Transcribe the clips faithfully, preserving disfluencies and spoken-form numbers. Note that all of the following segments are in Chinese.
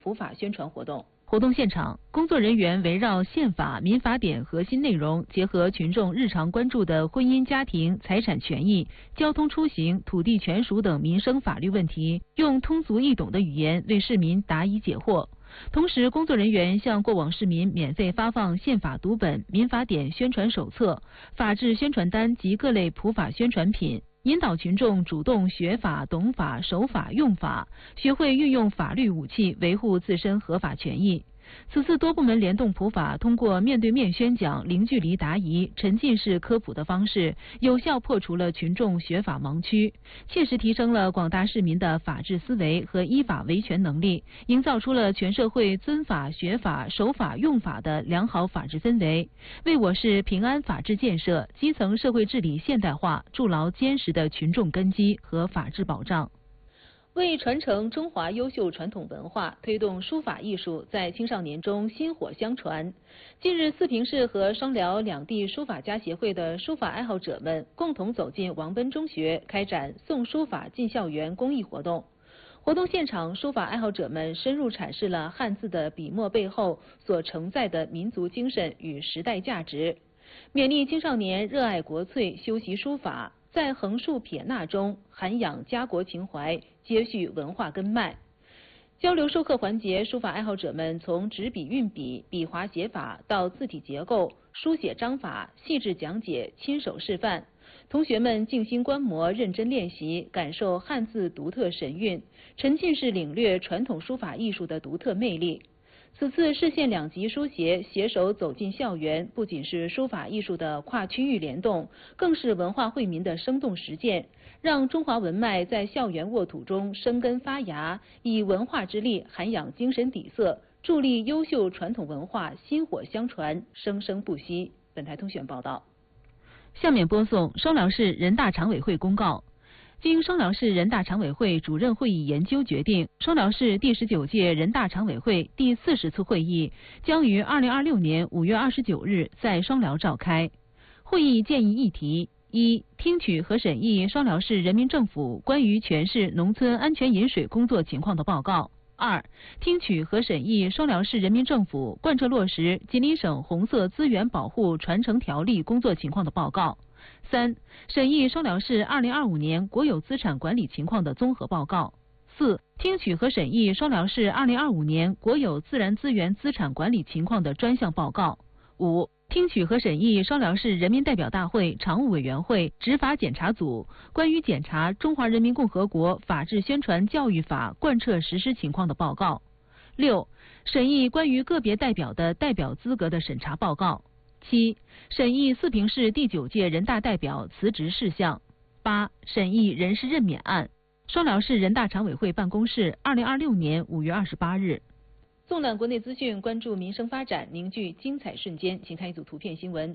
普法宣传活动。活动现场，工作人员围绕宪法、民法典核心内容，结合群众日常关注的婚姻家庭、财产权益、交通出行、土地权属等民生法律问题，用通俗易懂的语言为市民答疑解惑。同时，工作人员向过往市民免费发放宪法读本、民法典宣传手册、法治宣传单及各类普法宣传品，引导群众主动学法、懂法、守法、用法，学会运用法律武器维护自身合法权益。此次多部门联动普法，通过面对面宣讲、零距离答疑、沉浸式科普的方式，有效破除了群众学法盲区，切实提升了广大市民的法治思维和依法维权能力，营造出了全社会遵法、学法、守法、用法的良好法治氛围，为我市平安法治建设、基层社会治理现代化筑牢坚实的群众根基和法治保障。为传承中华优秀传统文化，推动书法艺术在青少年中薪火相传，近日，四平市和双辽两地书法家协会的书法爱好者们共同走进王奔中学，开展送书法进校园公益活动。活动现场，书法爱好者们深入阐释了汉字的笔墨背后所承载的民族精神与时代价值，勉励青少年热爱国粹、修习书法，在横竖撇捺中涵养家国情怀，接续文化根脉。交流授课环节，书法爱好者们从执笔运笔、笔划写法到字体结构、书写章法，细致讲解，亲手示范。同学们静心观摩，认真练习，感受汉字独特神韵，沉浸式领略传统书法艺术的独特魅力。此次市县两级书协携手走进校园，不仅是书法艺术的跨区域联动，更是文化惠民的生动实践，让中华文脉在校园沃土中生根发芽，以文化之力涵养精神底色，助力优秀传统文化薪火相传，生生不息。本台通讯报道。下面播送双辽市人大常委会公告。经双辽市人大常委会主任会议研究决定，双辽市第十九届人大常委会第四十次会议将于二零二六年五月二十九日在双辽召开。会议建议议题：一、听取和审议双辽市人民政府关于全市农村安全饮水工作情况的报告；二、听取和审议双辽市人民政府贯彻落实吉林省红色资源保护传承条例工作情况的报告。三、审议双辽市二零二五年国有资产管理情况的综合报告。四、听取和审议双辽市二零二五年国有自然资源资产管理情况的专项报告。五、听取和审议双辽市人民代表大会常务委员会执法检查组关于检查《中华人民共和国法治宣传教育法》贯彻实施情况的报告。六、审议关于个别代表的代表资格的审查报告。七、审议四平市第九届人大代表辞职事项。八、审议人事任免案。双辽市人大常委会办公室二零二六年五月二十八日。纵览国内资讯，关注民生发展，凝聚精彩瞬间，请看一组图片新闻。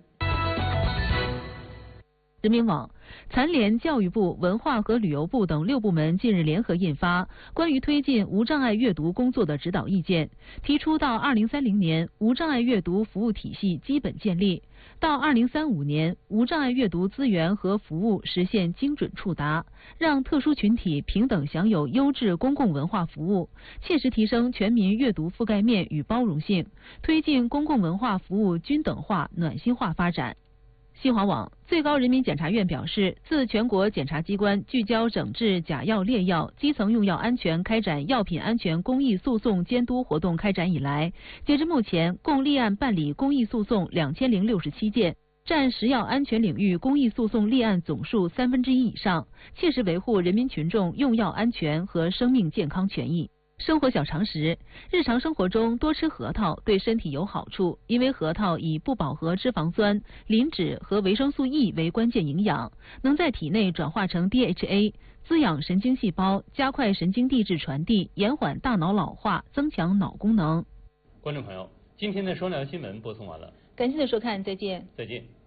人民网、残联、教育部、文化和旅游部等六部门近日联合印发《关于推进无障碍阅读工作的指导意见》，提出到二零三零年无障碍阅读服务体系基本建立，到二零三五年无障碍阅读资源和服务实现精准触达，让特殊群体平等享有优质公共文化服务，切实提升全民阅读覆盖面与包容性，推进公共文化服务均等化、暖心化发展。新华网、最高人民检察院表示，自全国检察机关聚焦整治假药劣药、基层用药安全开展药品安全公益诉讼监督活动开展以来，截至目前，共立案办理公益诉讼两千零六十七件，占食药安全领域公益诉讼立案总数三分之一以上，切实维护人民群众用药安全和生命健康权益。生活小常识：日常生活中多吃核桃对身体有好处，因为核桃以不饱和脂肪酸、磷脂和维生素 E 为关键营养，能在体内转化成 D H A， 滋养神经细胞，加快神经递质传递，延缓大脑老化，增强脑功能。 观众朋友，今天的双聊新闻播送完了， 感谢您的收看，再见。 再见。